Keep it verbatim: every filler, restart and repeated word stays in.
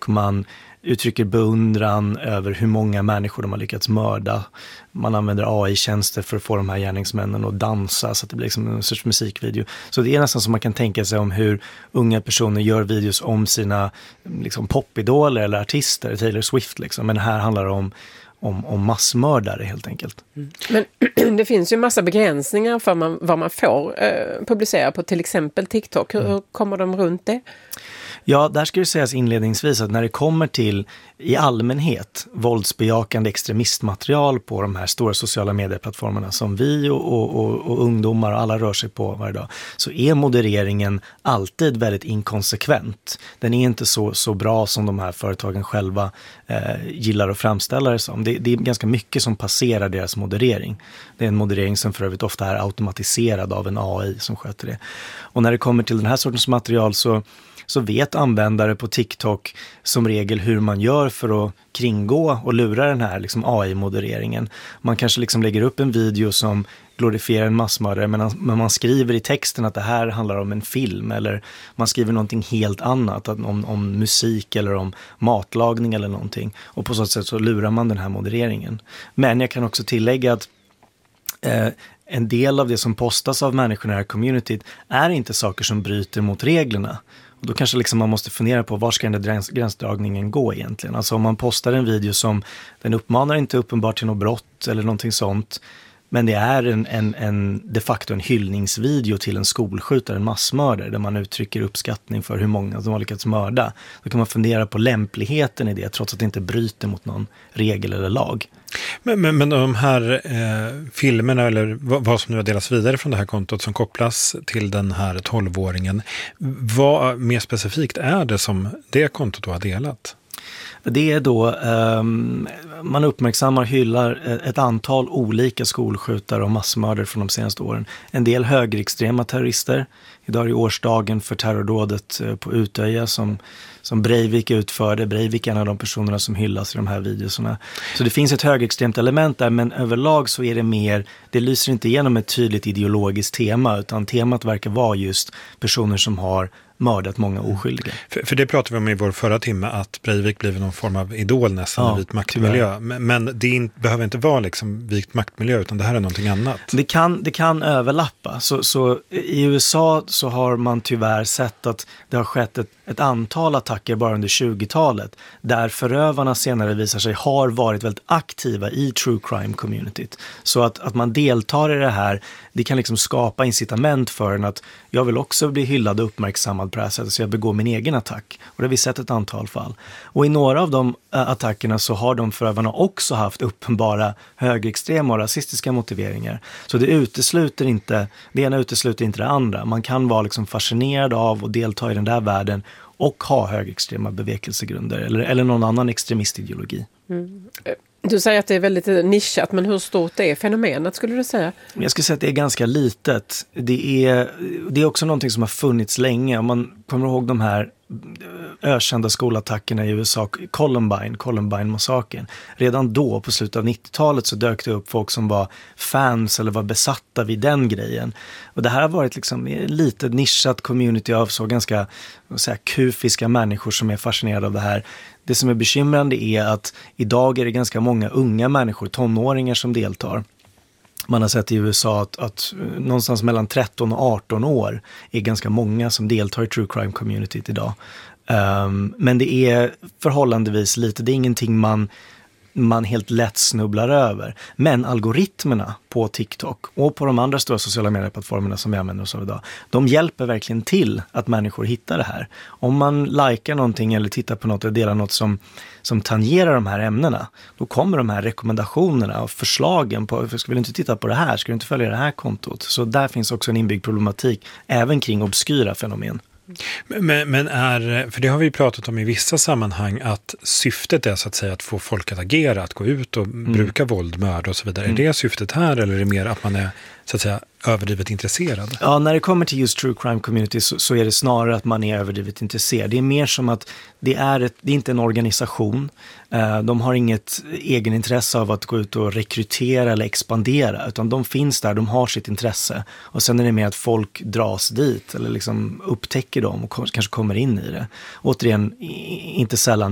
och man uttrycker beundran över hur många människor de har lyckats mörda. Man använder A I-tjänster för att få de här gärningsmännen att dansa så att det blir liksom en sorts musikvideo. Så det är nästan som man kan tänka sig om hur unga personer gör videos om sina liksom, popidoler eller artister, Taylor Swift liksom. Men här handlar det om Om, om massmördare helt enkelt. Mm. Men det finns ju massa begränsningar för man, vad man får eh, publicera på till exempel TikTok. Hur, mm. hur kommer de runt det? Ja, där ska det sägas inledningsvis att när det kommer till i allmänhet våldsbejakande extremistmaterial på de här stora sociala medieplattformarna som vi och, och, och, och ungdomar och alla rör sig på varje dag, så är modereringen alltid väldigt inkonsekvent. Den är inte så, så bra som de här företagen själva eh, gillar att framställa det som. Det, det är ganska mycket som passerar deras moderering. Det är en moderering som för övrigt ofta är automatiserad av en A I som sköter det. Och när det kommer till den här sortens material så så vet användare på TikTok som regel hur man gör för att kringgå och lura den här liksom A I-modereringen. Man kanske liksom lägger upp en video som glorifierar en massmördare men, men man skriver i texten att det här handlar om en film eller man skriver någonting helt annat om, om musik eller om matlagning eller någonting. Och på så sätt så lurar man den här modereringen. Men jag kan också tillägga att eh, en del av det som postas av människorna i det här communityt är inte saker som bryter mot reglerna. Och då kanske liksom man måste fundera på var ska den gräns, gränsdragningen gå egentligen. Alltså om man postar en video som den uppmanar inte uppenbart till något brott eller någonting sånt. Men det är en, en, en de facto en hyllningsvideo till en skolskjutare, en massmördare, där man uttrycker uppskattning för hur många de har lyckats mörda. Då kan man fundera på lämpligheten i det, trots att det inte bryter mot någon regel eller lag. Men, men, men de här eh, filmerna eller vad, vad som nu har delats vidare från det här kontot som kopplas till den här tolvåringen, vad mer specifikt är det som det kontot då har delat? Det är då, um, man uppmärksammar och hyllar ett antal olika skolskjutare och massmördare från de senaste åren. En del högerextrema terrorister. Idag är årsdagen för terrordådet på Utöja som, som Breivik utförde. Breivik är en av de personerna som hyllas i de här videorna. Så det finns ett högerextremt element där, men överlag så är det mer, det lyser inte igenom ett tydligt ideologiskt tema, utan temat verkar vara just personer som har mördat många oskyldiga. För, för det pratade vi om i vår förra timme, att Breivik blev någon form av idol nästan ja, i vit maktmiljö. Men, men det in, behöver inte vara liksom vit maktmiljö, utan det här är någonting annat. Det kan, det kan överlappa. Så, så i U S A så har man tyvärr sett att det har skett ett, ett antal attacker bara under tjugotalet där förövarna senare visar sig har varit väldigt aktiva i true crime communityt. Så att, att man deltar i det här, det kan liksom skapa incitament för en att jag vill också bli hyllad och uppmärksammad på det här sättet, så jag begår min egen attack. Och det har vi sett ett antal fall. Och i några av de äh, attackerna så har de förövarna också haft uppenbara högerextrema och rasistiska motiveringar. Så det utesluter inte, det ena utesluter inte det andra. Man kan vara liksom fascinerad av och delta i den där världen och ha högerextrema bevekelsegrunder eller, eller någon annan extremistideologi. Mm. Du säger att det är väldigt nischat, men hur stort är fenomenet skulle du säga? Jag skulle säga att det är ganska litet. Det är, det är också någonting som har funnits länge. Om man kommer ihåg de här ökända skolattackerna i U S A, Columbine, Columbine-massakern. Redan då, på slutet av nittiotalet, så dök det upp folk som var fans eller var besatta vid den grejen. Och det här har varit liksom en litet nischat community av så ganska vad säga, kufiska människor som är fascinerade av det här. Det som är bekymrande är att idag är det ganska många unga människor, tonåringar som deltar. Man har sett i U S A att, att någonstans mellan tretton och arton år är ganska många som deltar i true crime communityt idag. Um, men det är förhållandevis lite, det är ingenting man, man helt lätt snubblar över. Men algoritmerna på TikTok och på de andra stora sociala medieplattformarna som vi använder oss av idag, de hjälper verkligen till att människor hittar det här. Om man likar någonting eller tittar på något eller delar något som, som tangerar de här ämnena, då kommer de här rekommendationerna och förslagen på, ska vi inte titta på det här, ska du inte följa det här kontot? Så där finns också en inbyggd problematik även kring obskyra fenomen. Men, men är, för det har vi pratat om i vissa sammanhang, att syftet är så att säga att få folk att agera, att gå ut och mm. bruka våld, mörda och så vidare. Mm. Är det syftet här, eller är det mer att man är så att säga överdrivet intresserad? Ja, när det kommer till just true crime community så, så är det snarare att man är överdrivet intresserad. Det är mer som att det är, ett, det är inte en organisation. Uh, de har inget egen intresse av att gå ut och rekrytera eller expandera, utan de finns där, de har sitt intresse. Och sen är det mer att folk dras dit eller liksom upptäcker dem och kom, kanske kommer in i det. Återigen, inte sällan